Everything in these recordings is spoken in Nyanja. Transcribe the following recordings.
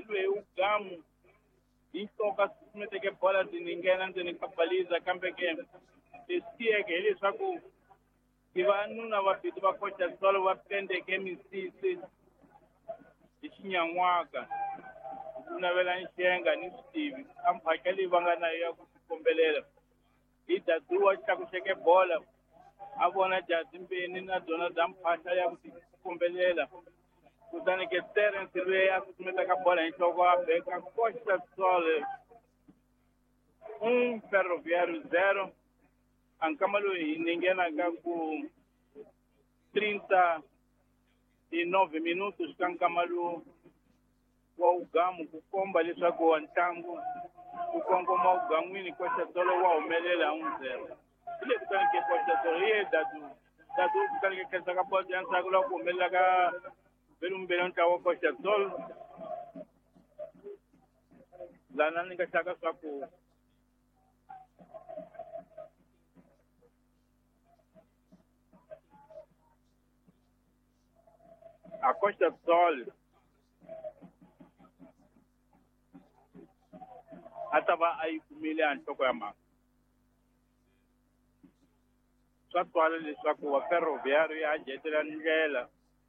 ilwe ugamu inhloka simete ke bola ziningena ndzeni ka baliza kambe ke lesiyeke hileswaku vanuna vabidi va koxa tsolo va pendeke misisi hi xinyan'waka ku navela nxenga ni switivi a mphaka leyi va nga na ya ku tikombelela hi daduwa xitlakuxeke bola a vona jazimbeni na byona bya mphahla ya ku tikombelela kutani ke Terence loyi a susumetaka bola hi nhloko a beka koxa tsolo Ferroviário 0 ankama loyi hi ningenaka ku 39 minutos ka nkama lowu wa ugamu ku komba leswaku wa ntlangu ku kongoma ugan'wini koxa tsolo wa humelela 1-0 hi le kutani ke koxa tsolo hi ye dadu kutani ke khensa ka bola ya nsako lawa ku humelela ka mbelunmbeleni ntlawa wa koxa tsolo lana ni nga xaka swa ku a Costa Sol a ta va a yi kumile a nhloko ya mhaka swa twala leswaku wa Ferroviário ya jetela ndlela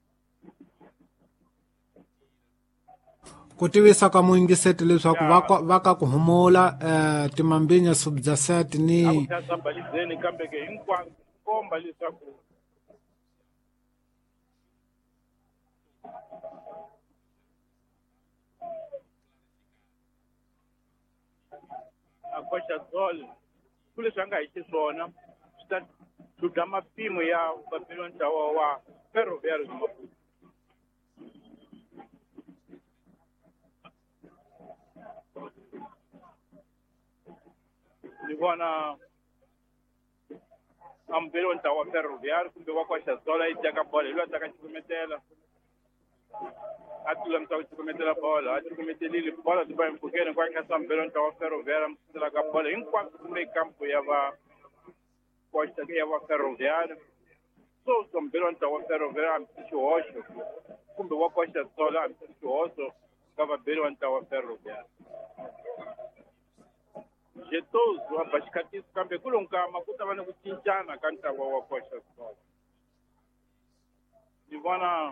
ku tivisa ka muingiseti leswaku va ka ku humula timambinya sub-17 ni a ku tasa balizeni kambe ke hinkwako komba leswaku a Costa Sol ku leswi a nga hi xiswona swi ta tlhudla mapimo ya vapelwa ntlawa wa Ferroviário Maputo ni vona ambelo ntlawa wa Ferroviário kumbe wa Costa Sol a yi teka bola hi loyi a taka xikumetela a tulamisa ku xikumetela bola a xikumetelile bola ti va empfhukeni kwa khasa mbelo ntlawa wa Ferroviário a msusela ka bola hinkwako kumbe kampu ya va Costa ya va Ferroviário so mbelo ntlawa wa Ferroviário a mi xihoxo kumbe wa Costa Sol a mi xihoxo ka vabeli wa ntlawa wa Ferroviário Jetoso wa ba xikhatisi kambe ku lonkama ku ta va ni ku cincana ka ntlawa wa Costa Sol ni vona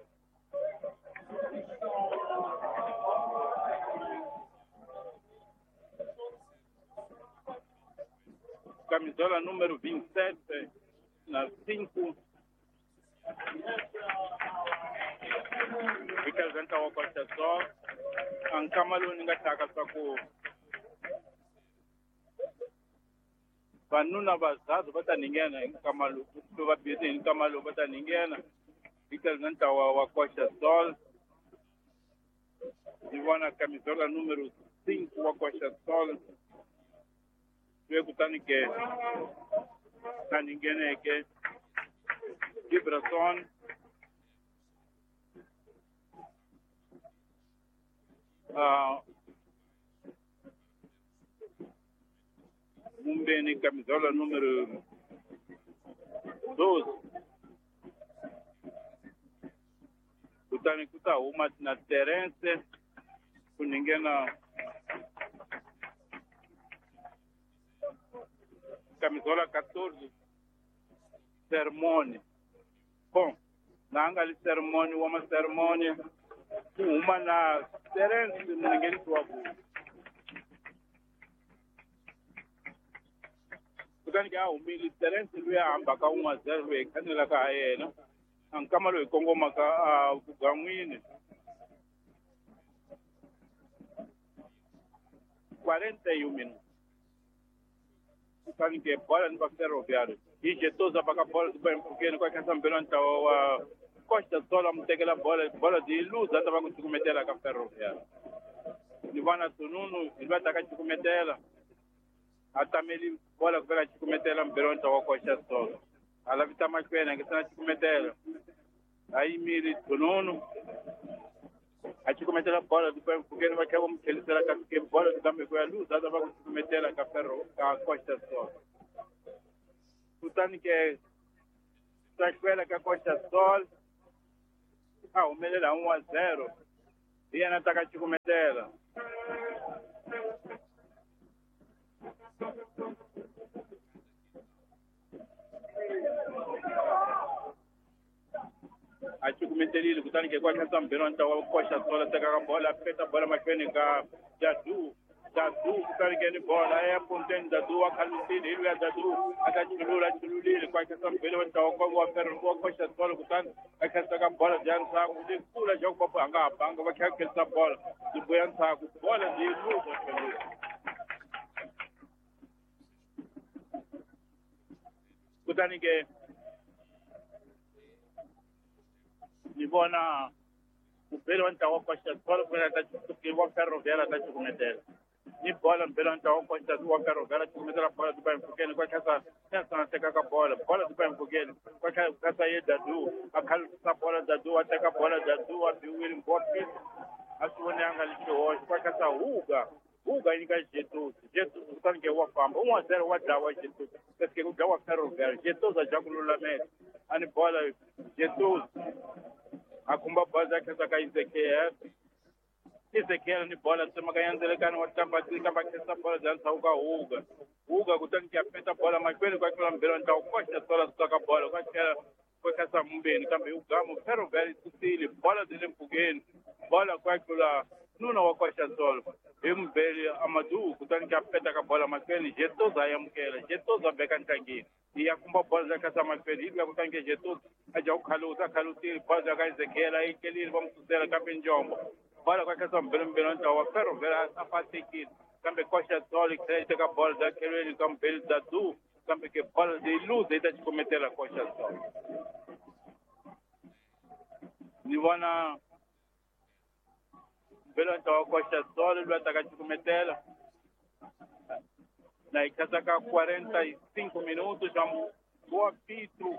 camisola número 27 na 5 representa wa Costa Sol ankama lowu ni nga hlaka swa ku vanuna vazazi va ta ningena hi nkama lowu kumbe vabirhi hi nkama lowu va ta ningena representa wa Costa Sol ni vona camisola número 5 wa Costa Sol loyi kutani ke na ningeneke Gibrason mumbeni camisola número 12 kutani ku ta huma na Terence ku ningena camisola 14 Sermone bom na nga li Sermone wa ma Sermone ku huma na Terence muningeni wa ku kutani ka humile Terence loyi a hambaka 1-0 loyi khanelaka ha yena ankama loyi kongomaka vugan'wini 41 minutos kutani ke bola ni va Ferroviário hi Jetosa va ka bola ti va empfhukeni kwa khensa mbelwa ntlawa wa Costa Sol a mu tekela bola ti luza ta va ku cukumetela ka Ferroviário ni vona Sununu hi va ta ka cukumetela a tameli bola ku veka cukumetela mbelwa ntlawa wa Costa Sol a lavita mahlweni a nge sana cukumetela a yimile Sununu a cukumetela bola ti va empfhukeni va tlhela va mu tlhelisela ka bola kambe ku ya luza ta va ku cukumetela ka Costa Sol kutani ke sahlwela ka Costa Sol a humelela 1-0 hi yena ta ka cukumetela a cukumetelile kutani ke kwa kasa mbelwa nta wa koxa sola teka ka bola peta bola mahlweni ka Dadu kutani ke ni bola ya ponteni Dadu wa khalutile hilwi ya Dadu aka chululile kwa kasa mbelwa nta wa ferro wa koxa sola kutani akasa ka bola jansa ku ni kula jo papa anga banga wa kha bola dibuya nta ku bola di luzo kutani ke ni bona mbelwa nta wa koxa sola kuna ta wa ferro vera ta cukumetela ni bola mbelwa nta wa koxa wa ferro vera cukumetela bola dubai mfukeni kwa kasa teka ka bola dubai mfukeni kwa kasa ye Dadu akhalisa bola Dadu ateka bola Dadu wa biwili mbopi asivone anga lichohoxa kwa kasa huga inika Jesus kutani ke wa famba 1-0 wa dawa Jesus keske ku dawa ferro vera Jesus ajakululamela ani bola Jesus akumba bola kasa ka Ezekiel ni bola tsema ka yanzelekani wa tamba tika bakesa bola zansa huga kutani ke apeta bola makweli kwa kila mbelwa nta ukosha sola soka bola kwa kasa mbeni kambe ugamo ferro very tusili bola zile mpugeni bola kwa kula nuna wa kosha sola mbeli Amadu kutani ke apeta ka bola makweli Jesus ayamkela Jesus abeka ntangini iyakumba bola zakasa makweli ibi kutani ke Jesus aja ukhalutile bola ka Ezekiel ayikelile bamsusela kambe njombo bola kwa kasa mbelo nta wa ferro vera afatekile kambe koxa sola iteka bola dakelweni kambe Dadu kambe ke bola de luz ita cukumetela koxa sola ni vona mbelo nta wa koxa sola lwa ta ka cukumetela na ikasa ka 45 minutos boa Pitu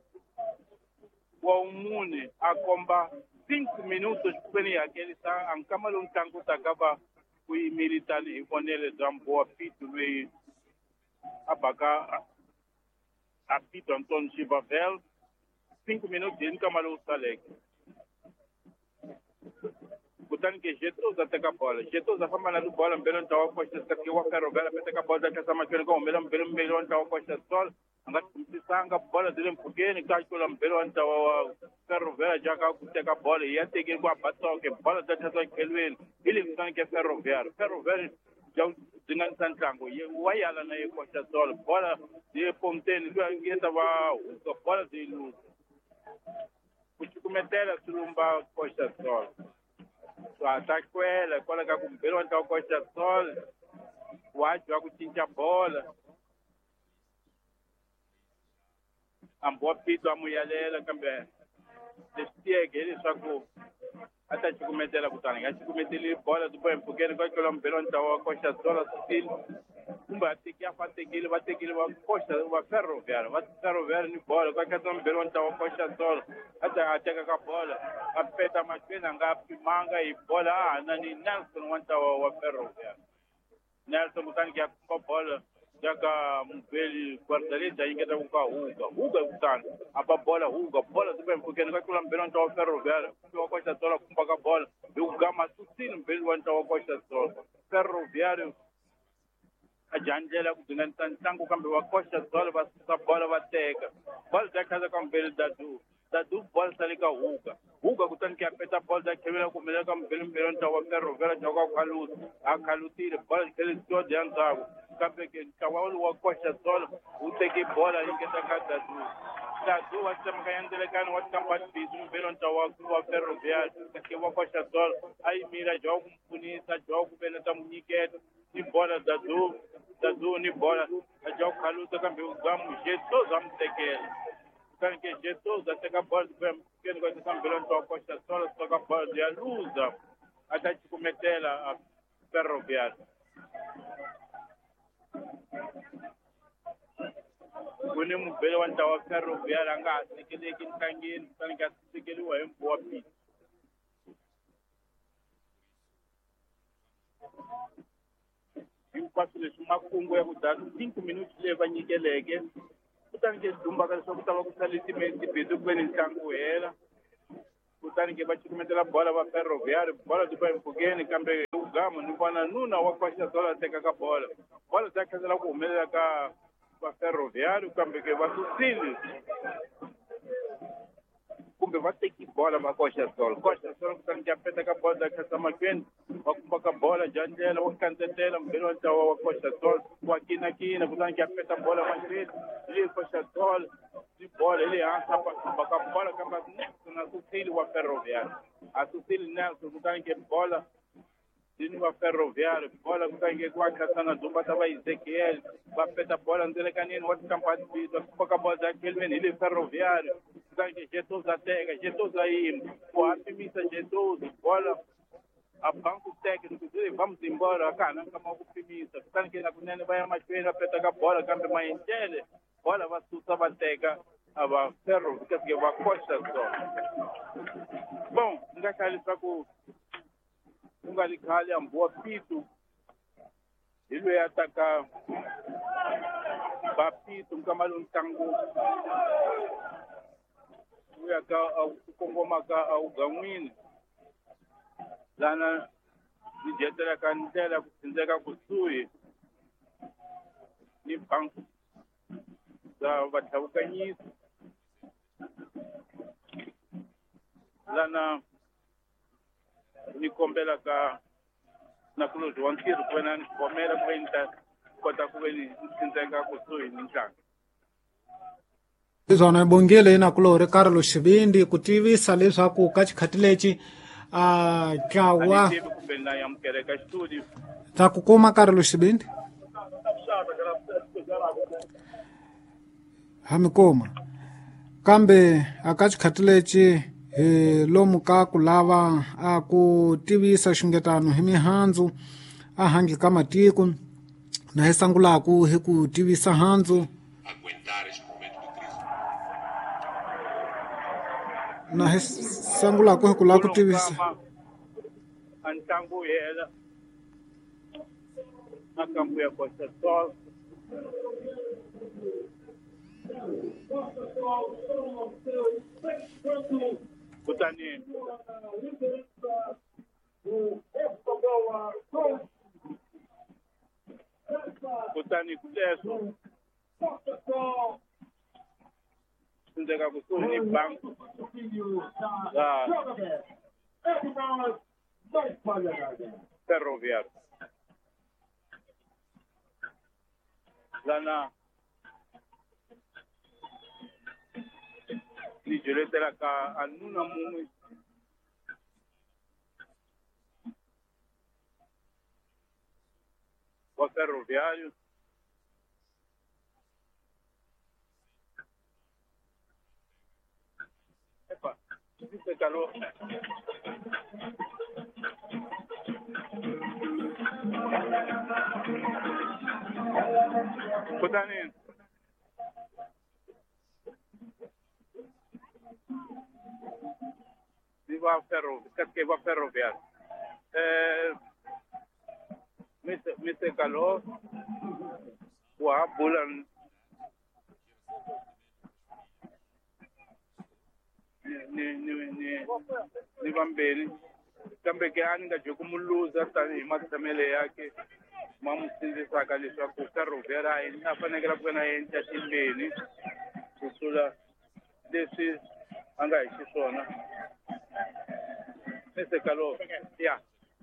wa umune akomba 5 minutos kweni aquele sa ankama um tango takaba kui militari ifonele zambo Pitu we abaka apito Anton Chibavel 5 minutos ele kamalo salek kutani ke Jesus ataka bola Jesus afamba na bola mbele nta wa koxa saki wa ferro vera peteka bola ka sama kweni ko mbele nta wa koxa sol ngatisanga bola dile mpukeni kachula mbele nta wa ferro vera jaka kuteka bola yateke kwa batoke bola datata kelweni ili kutani ke ferro vera jau dengan santango wayala na koxa sol bola de ponteni ngeta wa bola de luz kuchukumetela sulumba koxa sol atakwela kola ka kumbelwa nta koxa sol wajwa kuchinja bola ambo Pitu amuyalela kambe lestieke leswaku ata cukumetela kutani nga cukumeteli bola dubai mpukeni kwa kila mbelwa nta wa koxa sola sutili kumbe afatekile vatekile va koxa va ferro vera ni bola kwa kasa mbelwa nta wa koxa sola ata ateka ka bola apeta mahlweni anga pimanga hi bola ahana ni Nelson wa nta wa ferro vera Nelson kutani ke akumba bola jaka mbeli kwartaleta ingeta kuka huga kutani apa bola dubai mpukeni kwa kila mbelwa nta wa ferro vera wa koxa sola kumba ka bola ugama susini mbeli wa nta wa koxa sola ferro vera ajanjela kudinga ntango kambe wa koxa sola va bola va teka bola zakhaza kambeli Dadu bola salika huga kutani ke apeta bola zakhelwela kumela kambeli nta wa ferro vera joka akhalutile bola kele todo yanzako kambe ke ntawalo wa koxa sola uteke bola ingeta ka Dadu wasemaka yanzelekani wa tamba bizu mbelo nta wa ferro vera ke wa koxa sola ai mira joka kumpunisa joka kubeleta munyiketa ni bola Dadu ni bola aja ukhaluta kambe ugamu Jesus amtekela kani ke Jesus ateka bola keni kwa sambelo nta koxa sola soka bola ya luza atacukumetela a ferro vera kuni mbele wa nta wa ferro vera anga asekeleki ntangeni kani ke asekeliwa hi boa Pitu hinkwaswo leswi makungu ya ku Dadu 5 minutos leyi va nyikeleke kutani ke dumba ka leswaku ta va ku sale timinete bizi kuveni ntlangu wu hela kutani ke bachikumendela bola va Ferroviário bola do Mpugeni kambe ugama ni vona nuna wa koxa sola teka ka bola ta khazela ku humelela ka va Ferroviário kambe ke va susili kumbe va teki bola va koxa sola kutani ke apeta ka bola ta khasa mahlweni va kumba ka bola jandlela wa kandzetela mbeni wa ntlawa wa koxa sola wa kina kutani ke apeta bola mahlweni li koxa sola di bola ele hansi baka bola kamba na susili wa Ferroviário a susili Nelson kutani ke bola dini wa Ferroviário bola kutani ke kwa khasana dumba tava Ezequiel va peta bola ndele kanini wa kampani bizo baka bola da Kelvin ele Ferroviário kutani ke Jesus atega Jesus aí o apimisa Jesus bola a banco técnico dele vamos embora kana kama kupimisa kutani ke na kunene vai mahlweni apeta ka bola kambe maendele bola va susa va teka ava Ferro que va costa só bom nga khali swaku unga likhali ambua pitu hilo yataka ba pitu nkamalo ntango uya ka kongoma ka uganwini lana ni jetela ka ndlela kusinzeka kusuhi ni banku za vathavukanyisi lana ni kombela ka na kulozi wa ntirho kwena ni kombela ku ve ni ta kota ku ve ni sindzeka kusuhi ni ntlangu izona ibongile inakulori Carlos Xivindi ku tivisa leswaku ka xikhati lexi ntlawa tivi kumbe na yamukela ka studio ta ku kuma Carlos Xivindi hamikoma kambe aka xikhati lexi hi lomu ka ku lava a ku tivisa xungetano hi mihandzu a hangi ka matiko na hi sangulaku hi ku tivisa handzu na hi sangulaku hi ku lava ku tivisa a ntlangu hela na kampu ya Costa Sol kutani kuleso sindzeka kusuhi ni banku Ferroviário lana ni joletela ka anuna mumwe wa Ferroviário epa se calor kutani va Ferroviário Mr. Calor wa bulan ni vambeni kambe ke ani nga jokumuluza tani hi matshemele yake ma mu sindzisaka leswaku Ferroviário a yi a fanekela ku ve na endla timbeni ku tlula leswi a nga hi xiswona Mr. Calor ya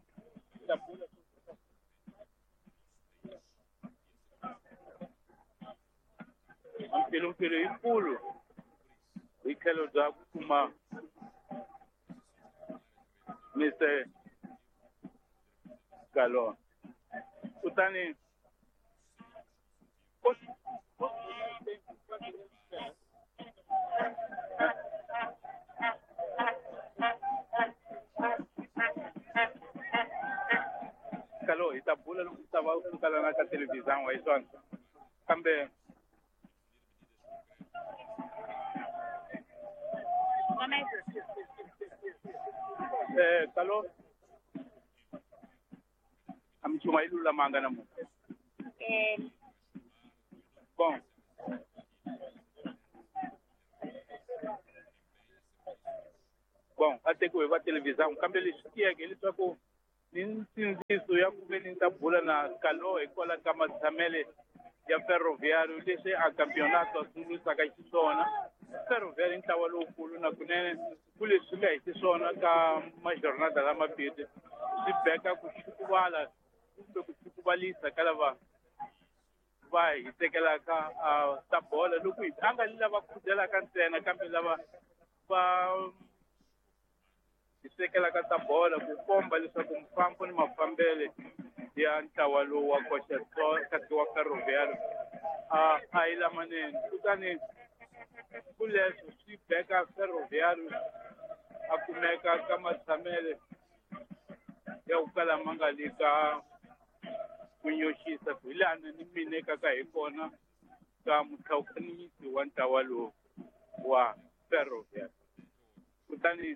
mpilo yikulu hi tlhelo bya ku kuma Mr. Calor kutani Calor hi ta bula loko ta va ku kala na ka televisão wa hiswona kambe Calor amchuma ilula manga na mu bom bom a tekiwe va televisão kambe leswi tiyeke leswaku ni nsindziso ya ku ve ni ta bula na kalo hikwalaho ka matshamele ya ferroviário leswi a campeonato a sungurisaka xiswona ferroviário i ntlawa lowukulu na kunene ku leswi nga hi xiswona ka majornada lamabirhi swi beka ku xukuvala kumbe ku xukuvalisa ka lava va hi tekelaka ta bola loko a nga lava khudelaka ntsena kambe lava va hi tekelaka ta bola ku komba leswaku mfambo ni mafambele ya ntlawa lowu wa koxa kasi wa ferroviário a hi lamanene kutani kuleswo swi beka ferroviário a kumeka ka matshamele ya ku kala ma nga le ka ku nyoxisa hi lana ni mineka ka hi kona ka mutlhawukanisi wa ntlawa lowu wa ferroviário kutani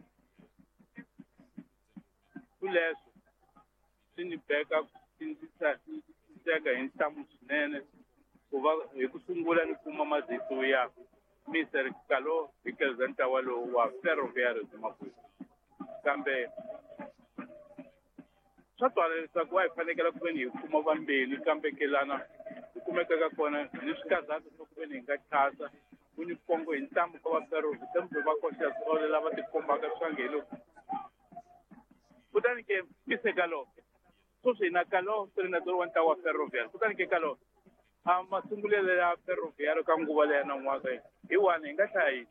kuleswo swi ni beka sindziseka hi ntamu swinene ku va hi ku sungula ni kuma mazito ya Mr. Kalo hikeleza ntlawa lowu wa ferroviário Zimbabwe kambe swa twala leswaku wa hi fanekela ku ve ni hi kuma vambirhi kambe kelana ku kumekaka kona ni swikazako swa ku ve ni hi nga thasa ku ni pongo hi ntambu ka va ferroviário kambe va koxa swole lava tikombaka swangelo kutani ke Mr. Kalo sweswi na Kalo treinador wa ntlawa wa ferroviário kutani ke Kalo a masungulelo ya ferroviário ka nguva leya na n'waka hi wani hi nga hlayi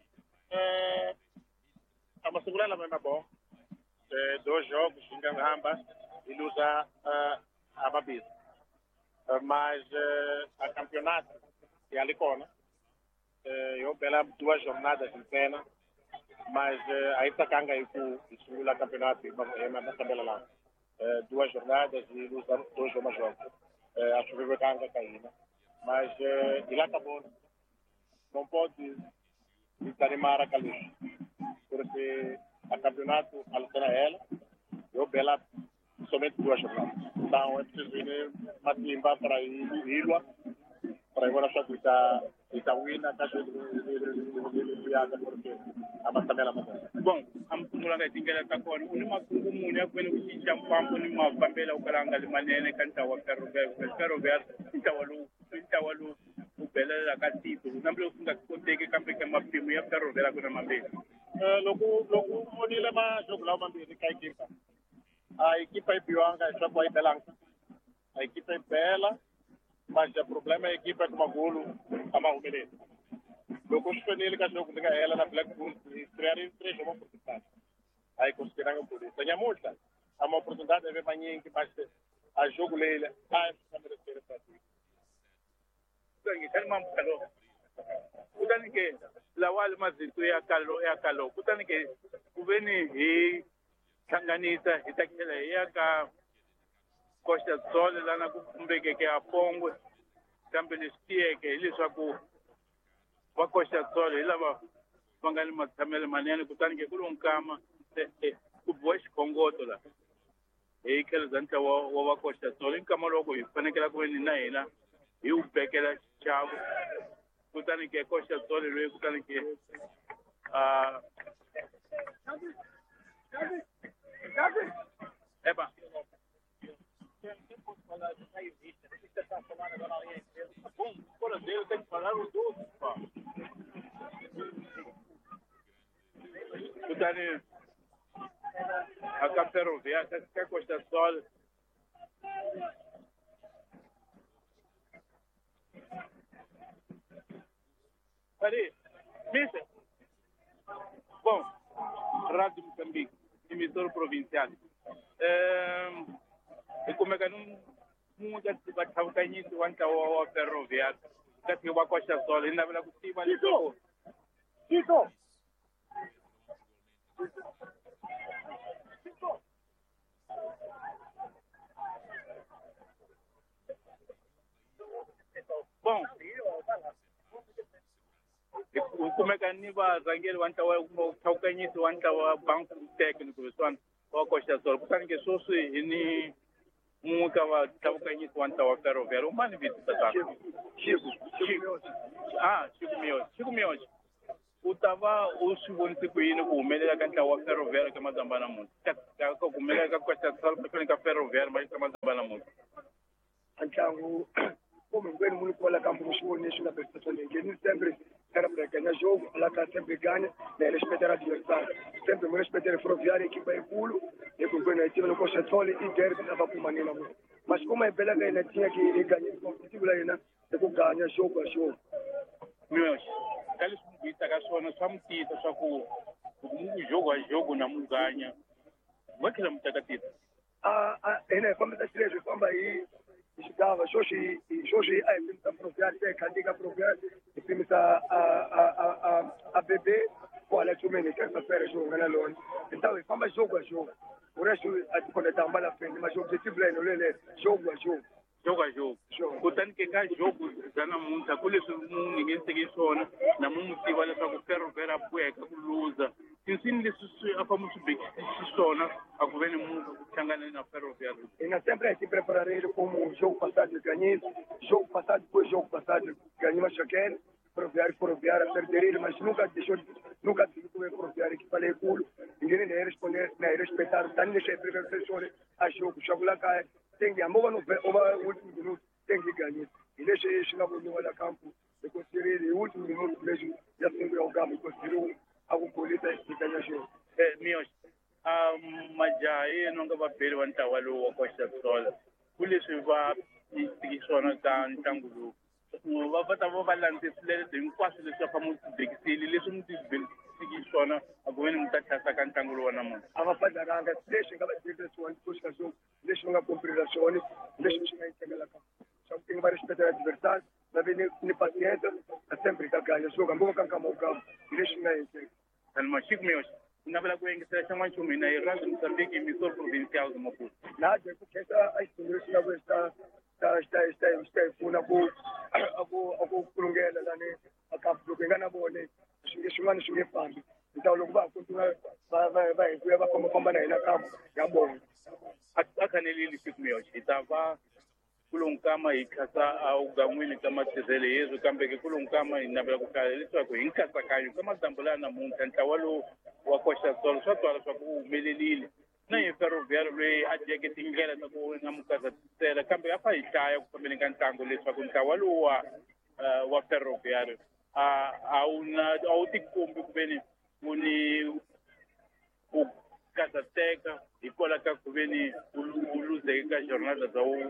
a masungulelo lama bom dois jogos hamba e luta a babisa mas a campeonato e a licona eu pela duas jornadas em pena mas aí está canga aí com a campeonato é uma tabela lá duas jornadas e luta dois jogos acho que vai canga cair mas ele acabou não pode desanimar a Calixto porque a campeonato altera ela eu pela somente duas jornadas então é preciso ir matimba para ir Ilha para agora só que está wina caso de viaja porque a matamela bom amsungula nga tingela ta kona uni makungu muni ya kwene ku cinca mfambo ni mafambela u kalanga li manene ka ntlawa ferroviário ntlawa lowu u belela ka tito nambe loku nga koteki kambe ka mapimu ya ferroviário ku na mambirhi loko vonile majogo lawa mambirhi ka ekipa a equipa é pior, só pode belar. A equipa é bela, mas o problema é a equipa é que magolo a mão dele. Eu construí nele que a jogo de ela na Blackpool e estrear em 3 uma oportunidade. Aí conseguiram por isso. Tenha multa. Há uma oportunidade de ver manhã que vai ser a jogo dele. Ah, é merecer para ti. Então, calma, calou. Kutani ke lawal mazito ya kalo. Kutani ke kuveni hi hlanganisa hi takela ya ka koxa tsole lana ku kumbekeke a pongwe kambe leswi tiyeke hileswaku va koxa tsole hi lava va nga ni matshamelo manene kutani ke ku lo nkama ku boha xikhongoto la hi tlhelo za ntlawa wa va koxa tsole nkama loko hi fanekela ku ve ni na hina hi wu bekela xichavo kutani ke koxa tsole loyi kutani ke Eba. Bom, fora dele tem que falar os outros, pá. Kutani a ferroviária, que é Costa Sol. Ali, mister. Bom, Rádio Moçambique, emissor provincial. E como é que não vai estar início o ntlawa wa ferroviário? Kasi wa Costa Sol, ainda vai kutiva leswaku. Chico. Bom, como é que ni varhangeri va ntlawa wa tlhawukanyisi wa ntlawa wa banku técnico leswiwani wa Costa Sol kutani ke sweswi hi ni mun'we ka va tlhawukanyisi wa ntlawa wa ferroviário u mani vito tatana Chico Miyoshi u ta va u swi vonise ku yini ku humelela ka ntlawa wa Ferroviario ka Mazamba namuntlha ka ku humelela ka Costa del Sol ka Ferroviario ka Mazamba namuntlha ntlangu come hinkwenu munhu kwala kambe ku swi voni leswi nga prestazione ngeni sempre era per ganhar jogo ela tá sempre ganha né respeitar adversário sempre me respeitar o Ferroviario equipa é culo e com quando tive no Costa del Sol e Derby tava com manina mas como é bela que ela tinha que ganhar competitivo lá ainda de ku ganha jogo a jogo meu kale swita ka swona swa mutita swa ku mu jogo a jogo na mu ganha wa kila mutakatita ene como tá três como aí estava xoxi aí pinta Ferroviario tem candiga Ferroviario e pinta a bebê qual é o menino que essa fera jogo na lona então como jogo a jogo o resto a quando tá mal à frente mas o objetivo é não é jogo a jogo jogo a jogo kutani ke ka jogo za namuntlha ku leswi mu nge teki swona na mu tiva leswaku Ferroviario a boheka ku luza tinsini leswi swi a fa mu swi bekisi swona a ku veni mu hlangane na Ferroviario na sempre se preparar ele como o jogo passado ganhei jogo passado depois jogo passado ganhamos chaquel Ferroviario perder mas nunca deixou nunca tive com o Ferroviario que falei culo ninguém nem responder nem respeitar tani deixei preparar a jogo lá cai tem que amor no último minuto tem que ganhar e deixa ele chegar no meio da campo e construir o último minuto mesmo já sempre ao campo construir algo político e ganhar jogo mios majaha no nga vapeli va ntlawa lowu wa Costa del Sol ku leswi va tikiswona ka ntlangu lowu va ta va landzisile hinkwaswo leswi va famba tibekisile leswi mu tikiswona a ku veni mu ta tlhasa ka ntlangu lowu wa namuntlha a va fadaranga leswi nga va tirhisa swona kusuka jogo leswi nga comprira swona leswi swi nga yitekelaka swa ku va respectar adversário va ve ni paciência a sempre ta ganha jogo hambi ka nkama wu kambe leswi nga yiteka masiku meyoxi ni navela ku yingisela xa n'wanchumu hina hi radio Moçambique emissora provincial de Maputo laha de ku khetha a xitunduru xi nga ku xi ta hi pfuna ku kulungela lani a kampu loko hi nga na vone swin'wana swi nge fambi ntawu loko va ha continua va hi vuya va fambafamba na hina kampu ya vona a khanelile siku meyoxi hi ta va kulongkama hi khasa a ugan'wini ka matirhelo yezu kambe ke kulongkama hi navela ku hlaya leswaku hi nkatsakanyo ka madambula namuntlha ntlawa lowu wa Costa del Sol swa twala swa ku humelelile na hi Ferroviario loyi a dyeke tindlela ta ku nga mukazatisela kambe a fa hi hlaya ku fambeni ka ntlangu leswaku ntlawa lowu wa Ferroviario a wu tikombi ku veni wu ni ku kazateka hikwalaho ka ku veni wu luzeke ka jornada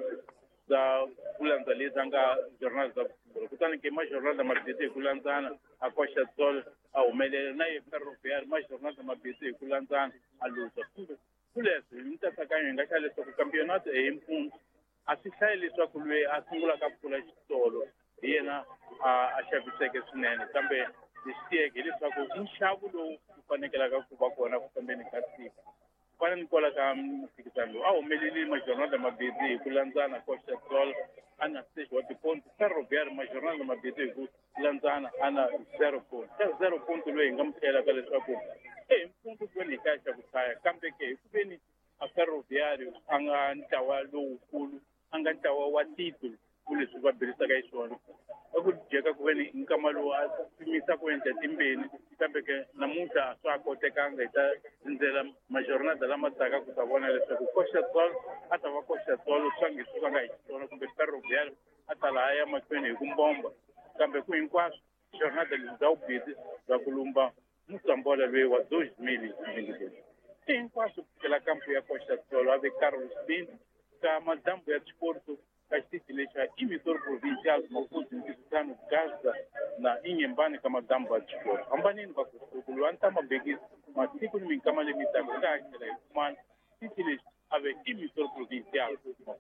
za ku landza lezi a nga jornada za futbolo kutani ke majornada mabisi hi ku landzana a Costa del Sol a humelela na hi Ferroviario majornada mabisi hi ku landzana a luza ku leswi hi nkatsakanyo hi nga hlaya leswaku campeonato hi mpfunzo a swi hlayi leswaku loyi a sungulaka pfula xitolo hi yena a xaviseke swinene kambe hi swi tiyeke hileswaku i nxavo lowu wu fanekelaka ku va kona ku fambeni ka siku fana ni kwala ka mphikizano lowu a humelelile majornada mabisi hi ku landzana Costa del Sol a na stage wa tiponto Ferroviario majornada mabisi hi ku landzana a na 0 point ka 0 point loyi hi nga mu tlhelaka leswaku mpfunzo ku veni hi kaya xa ku hlaya kambe ke hi ku veni a Ferroviario a nga ntlawa lowukulu a nga ntlawa wa titulu ku leswi va birisaka hi swona a ku dyeka ku veni nkama lowu a pimisa ku endla timbeni kambe ke namuntlha swa ha kotekanga hi ta ndzela majornada lama taka ku ta vona leswaku Costa del Sol a ta va Costa del Sol swa nge swi vanga hi xiswona kumbe Ferroviario a ta laha ya mahlweni hi ku mbomba kambe ku hinkwaswo jornada lezi za vubizi bya ku lumba Musambola loyi wa 2020 hinkwaswo kusukela kampu ya Costa del Sol ave Carlos Pinto ka madambu ya xiporto ka xitichi lexi a emissora provincial Maputo ntirhisano Gaza na Inhembane ka madambu ya xiporto hambanini vakusukulu a ni ta mabekisi masiku ni minkama leyi mi taka ka hakela hi kumana xitichi lexi ave emissora provincial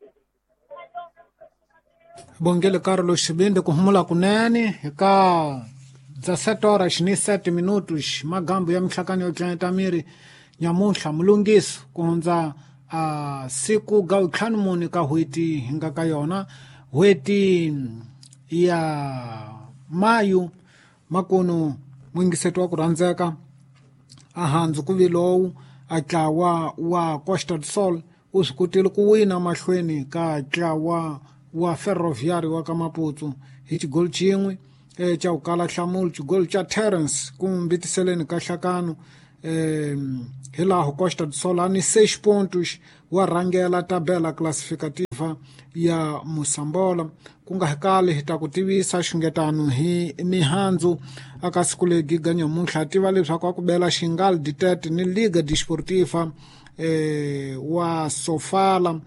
bongele Carlos Xibinde ku humula kunene ka 17 horas ni 7 minutos magambo ya mihlakani yo tlangeta miri nyamuntlha mulungisi ku hundza siku ga ntlhanu muni ka hweti hi nga ka yona hweti ya mayu makuno mwingiseto wa ku rhandzeka a handzu ku vi lowu a ntlawa wa Costa del Sol u swi kotile ku wina mahlweni ka ntlawa wa Ferroviario wa ka Maputo hi xigoli xin'we cha ukala hlamulu xigolo cha Terence ku mbitiseleni ka nhlakano hilaho Costa do Sol ani 6 pontos wa rhangela tabela classificativa ya Mosambola ku nga hakale hi ta ku tivisa xungetano hi mihandzu aka siku legi ganyamuntlha tiva leswaku a ku bela Xingal Ditete ni Liga Desportiva wa Sofala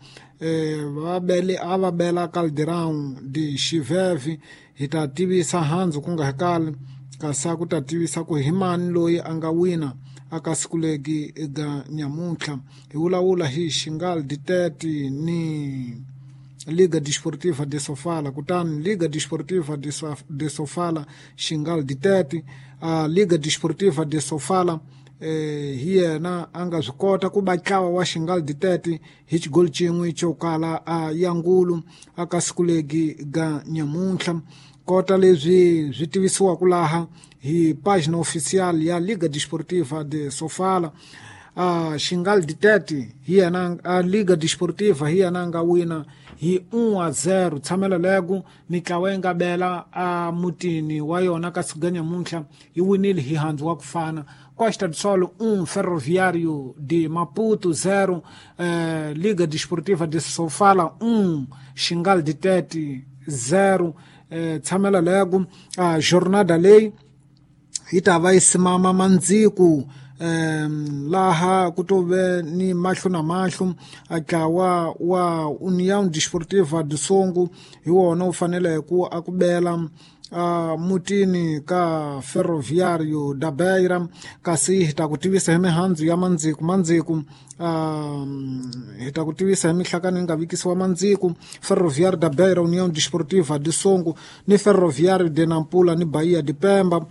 va bela Caldeirão de Xiveve hi ta tivisa handzu ku nga hakale kasi ku ta tivisa ku himani loyi a nga wina aka siku legi ga nyamuntlha hi wulawula hi Xingal Ditete ni Liga Desportiva de Sofala kutani Liga Desportiva de Sofala Xingal Ditete Liga Desportiva de Sofala hi yena a nga swi kota ku ba ntlawa wa Xingal Ditete hi xigolo xin'we xo kala Yangulu aka siku legi ga nyamuntlha kota leswi byi tivisiwaka laha hi página oficial ya Liga Desportiva de Sofala Xingal Ditete hi yena Liga Desportiva hi yena nga wina hi 1-0 tshamela lego mitlawa nga bela mutini wa yona ka siku ga nyamuntlha yi winile hi handzu wa ku fana Costa do Sol 1 Ferroviário de Maputo 0 Liga Desportiva de Sofala 1 Xingal Ditete 0 tshamela lego jornada leyi yi ta va yi simama mandziku laha ku to ve ni mahlo na mahlo ntlawa wa União Desportiva do Songo hi wona wu fanele ku a ku bela mutini ka Ferroviário da Beira kasi hi ta ku tivisa hi mihandzu ya mandziku hi ta ku tivisa hi mihlakano yi nga vikisiwa mandziku Ferroviário da Beira União Desportiva do Songo ni Ferroviário de Nampula ni Bahia de Pemba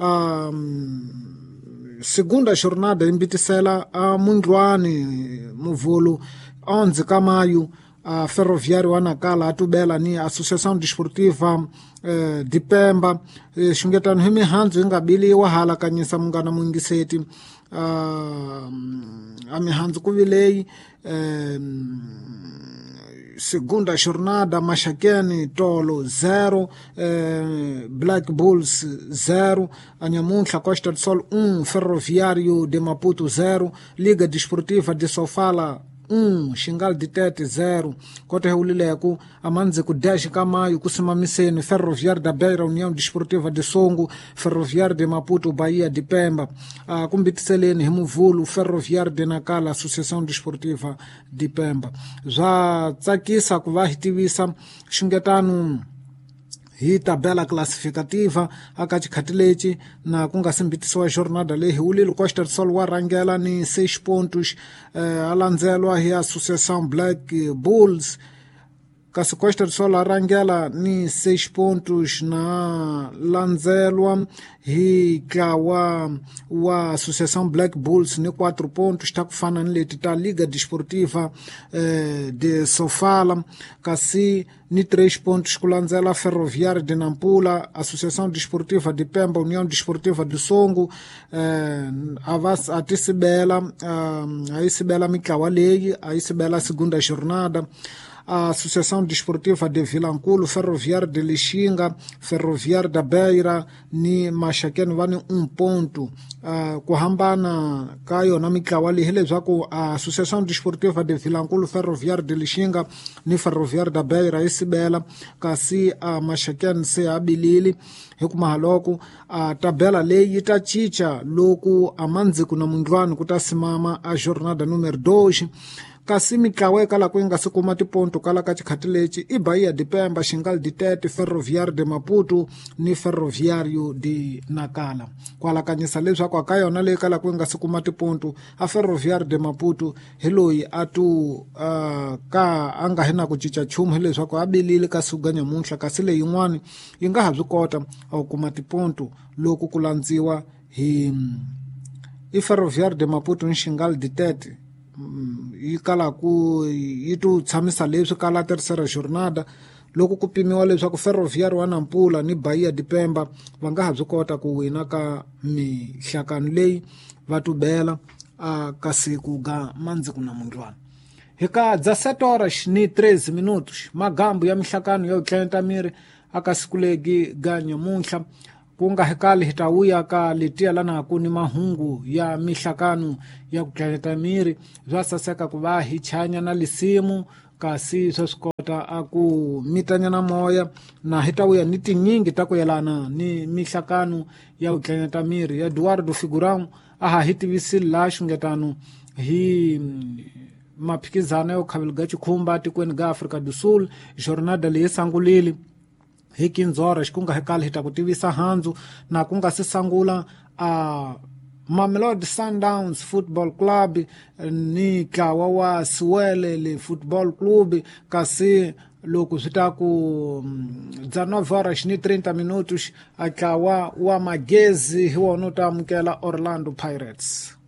segunda jornada imbitisela Mundlwane Muvulu 11 ka Maio Ferroviário wa Nacala atubela ni Associação Desportiva de Pemba xungetano hi mihandzu yi nga biliwa halakanyisa mungana muingiseti a mihandzu ku vileyi segunda jornada Mashakeni Tolo 0 Black Bulls 0 anyamuntlha Costa do Sol 1 Ferroviário de Maputo 0 Liga Desportiva de Sofala 1 Xingal Ditete 0 kota hewulileku amandziku 10 ka Maio ku simamiseni Ferroviário da Beira União Desportiva de Songo Ferroviário de Maputo Bahia de Pemba ku mbitiseleni hi Muvulu Ferroviário de Nacala Associação Desportiva de Pemba bya tsakisa ku va hi tivisa xungetano hi tabela classificativa aka xikhati lexi na ku nga simbitisiwa jornada leyi hi wulile Costa do Sol wa rhangela ni 6 pontos a landzelwa hi Associação Black Bulls kasi Costa do Sol a rhangela ni 6 pontos na landzelwa hi ntlawa wa Associação Black Bulls ni 4 pontos ta ku fana ni leti ta Liga Desportiva de Sofala kasi ni 3 pontos ku landzela Ferroviário de Nampula Associação Desportiva de Pemba União Desportiva do Songo a sibela mitlawa leyi a sibela segunda jornada a Associação Desportiva de Vilanculo Ferroviário de Lixinga Ferroviário da Beira ni Mashakeni vani 1 ponto ku hambana ka yona mitlawa leyi hi leswaku a Associação Desportiva de Vilanculo Ferroviário de Lixinga ni Ferroviário da Beira yi sibela kasi a Mashakeni se abilili hi ku mahaloko a tabela leyi yi ta cica loku a mandziku na Mundlwane ku ta simama a jornada número 2 kasi mitlawa kala ku nga se kuma tiponto kala ka xikhati lexi i Bahia de Pemba Xingal Ditete Ferroviário de Maputo ni Ferroviário de Nacala ku alakanyisa leswaku aka yona leyi kala ku nga se kuma tiponto a Ferroviário de Maputo hi loyi a tu ka a nga hina ku cica nchumu hi leswaku a bilile ka siku ga nyamuntlha kasi leyin'wani yi nga ha byi kota a ku kuma tiponto loku ku landziwa hi Ferroviário de Maputo ni Xingal Ditete yi kala ku yi tu tshamisa leswi kala tercera jornada loko ku pimiwa leswaku Ferroviário wa Nampula ni Bahia de Pemba va nga ha byi kota ku wina ka mihlakano leyi va tubela ka siku ga mandziku na Mundlwane hi ka 17 horas ni 13 minutos magambo ya mihlakano ya utlenta miri akasikulegi ganyo munhla kunga hekali hitawuya ka litia lana kuni mahungu ya mihlakanu ya kutlanyeta miri zwasaseka kuva hichanya na lisimu kasi soskota aku mitanyana moya na hitawuya niti nyingi takuyelana ni mihlakanu ya kutlanyeta miri Eduardo Figurão aha hitivisila xungetanu hi maphikizano yo khavilga chikhumba tikweni ga Afrika do Sul jornada leyi sangulili hi 15 horas kunga hekali hita kutivisa handzu na kunga se sangula a Mamelodi Sundowns Football Club ni ntlawa wa Siwelele Football Club kasi loko swi ta ku 19 horas ni 30 minutos a ntlawa wa Magezi hi wona u ta amukela Orlando Pirates.